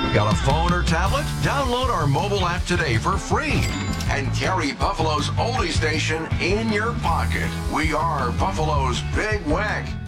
Got a phone or tablet? Download our mobile app today for free and carry Buffalo's oldie station in your pocket. We are Buffalo's Big Weck.